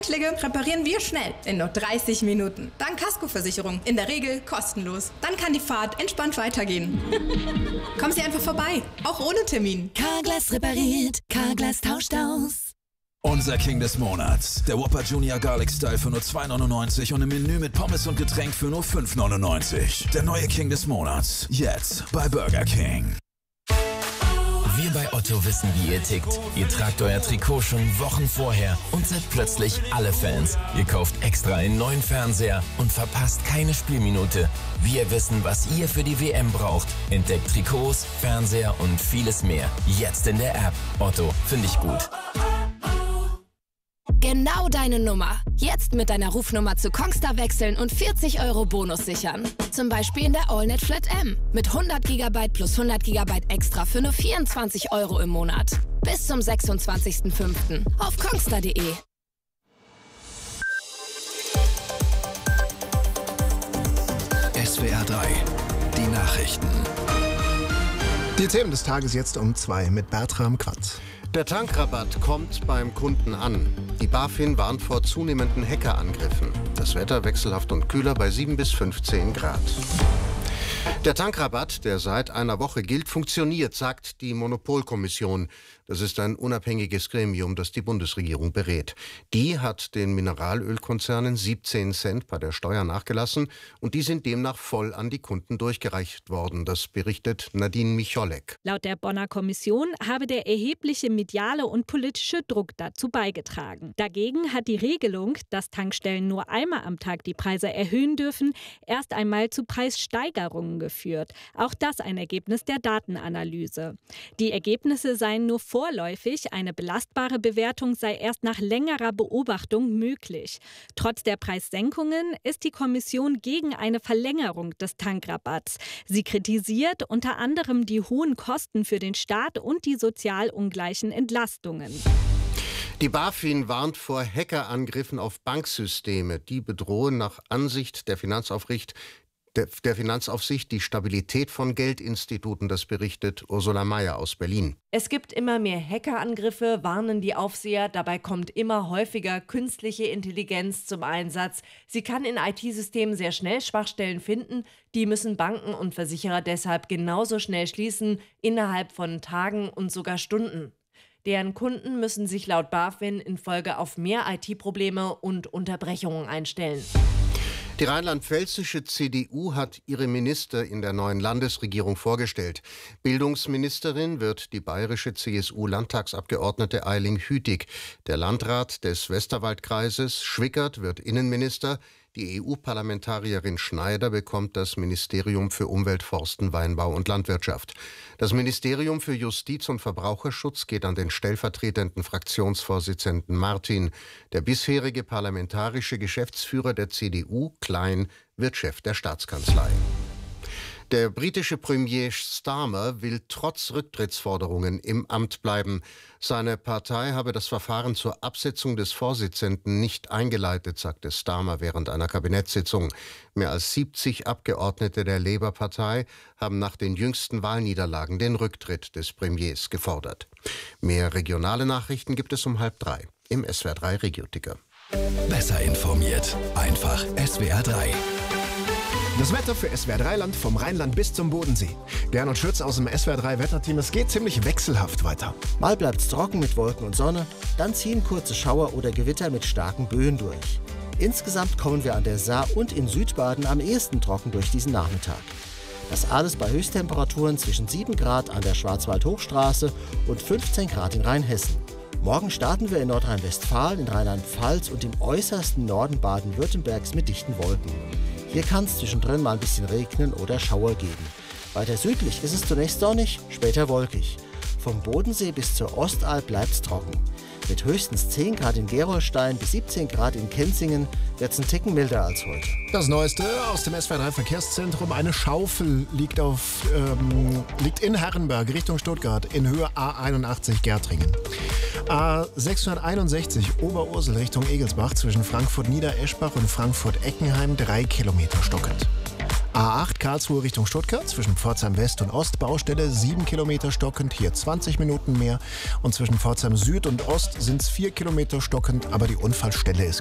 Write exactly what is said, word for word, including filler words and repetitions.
reparieren wir schnell in nur dreißig Minuten. Dank Kaskoversicherung, in der Regel kostenlos. Dann kann die Fahrt entspannt weitergehen. Kommen Sie einfach vorbei, auch ohne Termin. Carglass repariert, Carglass tauscht aus. Unser King des Monats, der Whopper Junior Garlic Style für nur zwei neunundneunzig und im Menü mit Pommes und Getränk für nur fünf neunundneunzig. Der neue King des Monats, jetzt bei Burger King. Wir bei Otto wissen, wie ihr tickt. Ihr tragt euer Trikot schon Wochen vorher und seid plötzlich alle Fans. Ihr kauft extra einen neuen Fernseher und verpasst keine Spielminute. Wir wissen, was ihr für die W M braucht. Entdeckt Trikots, Fernseher und vieles mehr. Jetzt in der App. Otto, finde ich gut. Genau deine Nummer. Jetzt mit deiner Rufnummer zu Kongstar wechseln und vierzig Euro Bonus sichern. Zum Beispiel in der AllNet Flat M. Mit hundert Gigabyte plus hundert Gigabyte extra für nur vierundzwanzig Euro im Monat. Bis zum sechsundzwanzigsten fünften auf kongstar punkt de. S W R drei, die Nachrichten. Die Themen des Tages jetzt um zwei mit Bertram Quandt. Der Tankrabatt kommt beim Kunden an. Die BaFin warnt vor zunehmenden Hackerangriffen. Das Wetter wechselhaft und kühler bei sieben bis fünfzehn Grad. Der Tankrabatt, der seit einer Woche gilt, funktioniert, sagt die Monopolkommission. Das ist ein unabhängiges Gremium, das die Bundesregierung berät. Die hat den Mineralölkonzernen siebzehn Cent bei der Steuer nachgelassen und die sind demnach voll an die Kunden durchgereicht worden. Das berichtet Nadine Michalek. Laut der Bonner Kommission habe der erhebliche mediale und politische Druck dazu beigetragen. Dagegen hat die Regelung, dass Tankstellen nur einmal am Tag die Preise erhöhen dürfen, erst einmal zu Preissteigerungen geführt. Auch das ein Ergebnis der Datenanalyse. Die Ergebnisse seien nur vorläufig, eine belastbare Bewertung sei erst nach längerer Beobachtung möglich. Trotz der Preissenkungen ist die Kommission gegen eine Verlängerung des Tankrabatts. Sie kritisiert unter anderem die hohen Kosten für den Staat und die sozial ungleichen Entlastungen. Die BaFin warnt vor Hackerangriffen auf Banksysteme. Die bedrohen nach Ansicht der Finanzaufsicht Der, der Finanzaufsicht die Stabilität von Geldinstituten, das berichtet Ursula Mayer aus Berlin. Es gibt immer mehr Hackerangriffe, warnen die Aufseher. Dabei kommt immer häufiger künstliche Intelligenz zum Einsatz. Sie kann in I T-Systemen sehr schnell Schwachstellen finden. Die müssen Banken und Versicherer deshalb genauso schnell schließen, innerhalb von Tagen und sogar Stunden. Deren Kunden müssen sich laut BaFin in Folge auf mehr I T-Probleme und Unterbrechungen einstellen. Die rheinland-pfälzische C D U hat ihre Minister in der neuen Landesregierung vorgestellt. Bildungsministerin wird die bayerische C S U-Landtagsabgeordnete Eiling Hütig. Der Landrat des Westerwaldkreises Schwickert wird Innenminister. Die E U-Parlamentarierin Schneider bekommt das Ministerium für Umwelt, Forsten, Weinbau und Landwirtschaft. Das Ministerium für Justiz und Verbraucherschutz geht an den stellvertretenden Fraktionsvorsitzenden Martin. Der bisherige parlamentarische Geschäftsführer der C D U, Klein, wird Chef der Staatskanzlei. Der britische Premier Starmer will trotz Rücktrittsforderungen im Amt bleiben. Seine Partei habe das Verfahren zur Absetzung des Vorsitzenden nicht eingeleitet, sagte Starmer während einer Kabinettssitzung. Mehr als siebzig Abgeordnete der Labour-Partei haben nach den jüngsten Wahlniederlagen den Rücktritt des Premiers gefordert. Mehr regionale Nachrichten gibt es um halb drei im S W R drei Regio-Ticker. Besser informiert, einfach S W R drei. Das Wetter für S W R drei Land vom Rheinland bis zum Bodensee. Gernot Schütz aus dem S W R drei Wetterteam. Es geht ziemlich wechselhaft weiter. Mal bleibt's trocken mit Wolken und Sonne, dann ziehen kurze Schauer oder Gewitter mit starken Böen durch. Insgesamt kommen wir an der Saar und in Südbaden am ehesten trocken durch diesen Nachmittag. Das alles bei Höchsttemperaturen zwischen sieben Grad an der Schwarzwald-Hochstraße und fünfzehn Grad in Rheinhessen. Morgen starten wir in Nordrhein-Westfalen, in Rheinland-Pfalz und im äußersten Norden Baden-Württembergs mit dichten Wolken. Hier kann es zwischendrin mal ein bisschen regnen oder Schauer geben. Weiter südlich ist es zunächst sonnig, später wolkig. Vom Bodensee bis zur Ostalb bleibt es trocken. Mit höchstens zehn Grad in Gerolstein bis siebzehn Grad in Kenzingen wird es ein Ticken milder als heute. Das Neueste aus dem S W R drei Verkehrszentrum. Eine Schaufel liegt, auf, ähm, liegt in Herrenberg Richtung Stuttgart in Höhe A einundachtzig Gärtringen. A sechshunderteinundsechzig Oberursel Richtung Egelsbach zwischen Frankfurt-Niedereschbach und Frankfurt-Eckenheim drei Kilometer stockend. A acht Karlsruhe Richtung Stuttgart zwischen Pforzheim West und Ost Baustelle sieben Kilometer stockend, hier zwanzig Minuten mehr. Und zwischen Pforzheim Süd und Ost sind es vier Kilometer stockend, aber die Unfallstelle ist